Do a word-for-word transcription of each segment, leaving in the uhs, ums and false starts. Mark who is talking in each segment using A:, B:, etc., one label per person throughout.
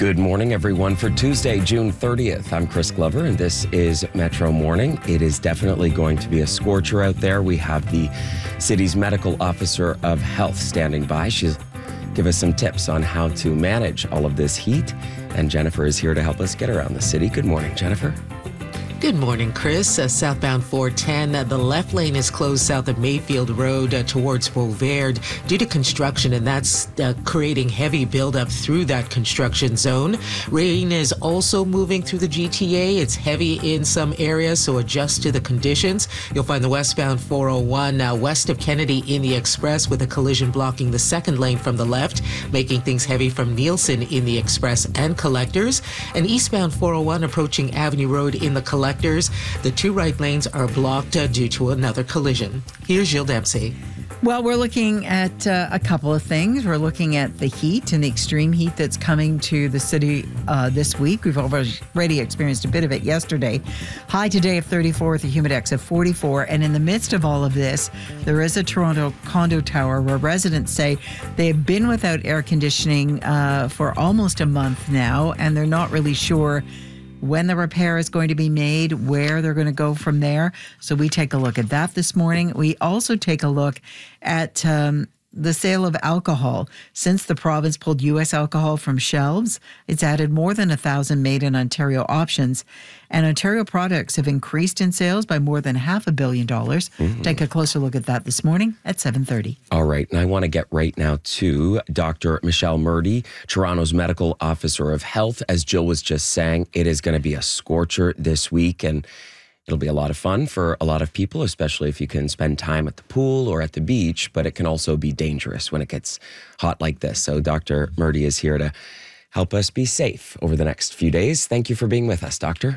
A: Good morning, everyone, for Tuesday, June thirtieth. I'm Chris Glover, and this is Metro Morning. It is definitely going to be a scorcher out there. We have the city's medical officer of health standing by. She'll give us some tips on how to manage all of this heat. And Jennifer is here to help us get around the city. Good morning, Jennifer.
B: Good morning, Chris. Uh, southbound four ten, uh, the left lane is closed south of Mayfield Road uh, towards Beauvert due to construction, and that's uh, creating heavy buildup through that construction zone. Rain is also moving through the G T A. It's heavy in some areas, so adjust to the conditions. You'll find the westbound four oh one uh, west of Kennedy in the Express with a collision blocking the second lane from the left, making things heavy from Nielsen in the Express and Collectors. And eastbound four oh one approaching Avenue Road in the Collectors. The two right lanes are blocked uh, due to another collision. Here's Jill Dempsey.
C: Well, we're looking at uh, a couple of things. We're looking at the heat and the extreme heat that's coming to the city uh, this week. We've already experienced a bit of it yesterday. High today of thirty-four with a humidex of forty-four. And in the midst of all of this, there is a Toronto condo tower where residents say they have been without air conditioning uh, for almost a month now, and they're not really sure when the repair is going to be made, where they're going to go from there. So we take a look at that this morning. We also take a look at um, the sale of alcohol. Since the province pulled U S alcohol from shelves, it's added more than a thousand made in Ontario options. And Ontario products have increased in sales by more than half a billion dollars. Mm-hmm. Take a closer look at that this morning at seven thirty.
A: All right. And I want to get right now to Doctor Michelle Murdy, Toronto's medical officer of health. As Jill was just saying, it is going to be a scorcher this week, and it'll be a lot of fun for a lot of people, especially if you can spend time at the pool or at the beach, but it can also be dangerous when it gets hot like this. So Doctor Murdy is here to help us be safe over the next few days. Thank you for being with us, Doctor.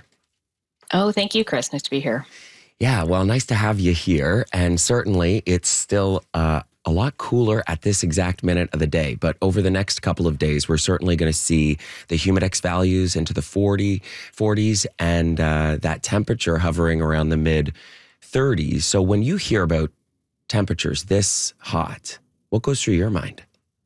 D: Oh, thank you, Chris. Nice to be here.
A: Yeah, well, nice to have you here. And certainly it's still uh, a lot cooler at this exact minute of the day. But over the next couple of days, we're certainly going to see the humidex values into the forty, forties and uh, that temperature hovering around the mid thirties. So when you hear about temperatures this hot, what goes through your mind?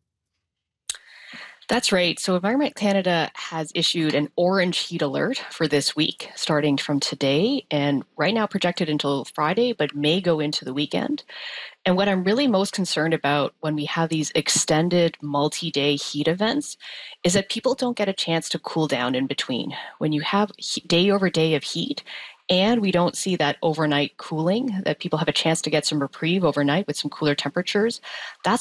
D: That's right. So Environment Canada has issued an orange heat alert for this week, starting from today and right now projected until Friday, but may go into the weekend. And what I'm really most concerned about when we have these extended multi-day heat events is that people don't get a chance to cool down in between. When you have day over day of heat, and we don't see that overnight cooling, that people have a chance to get some reprieve overnight with some cooler temperatures, that's